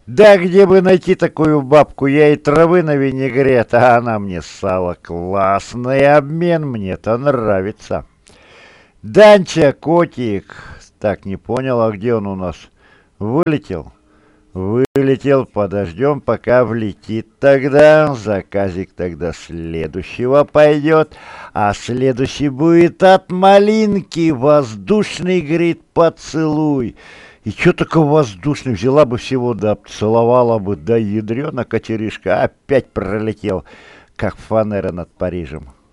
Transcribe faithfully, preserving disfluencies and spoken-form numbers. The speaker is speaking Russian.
Да где бы найти такую бабку? Я и травы на винегрет, а она мне сало. Классный обмен, мне-то нравится. Данча, котик. Так, не понял, а где он у нас? Вылетел? Вылетел, подождем, пока влетит. Тогда заказик тогда следующего пойдет. А следующий будет от малинки. Воздушный, говорит, поцелуй. И чё такое воздушный? Взяла бы всего, да целовала бы, да ядрёна кочерышка. Опять пролетел, как фанера над Парижем.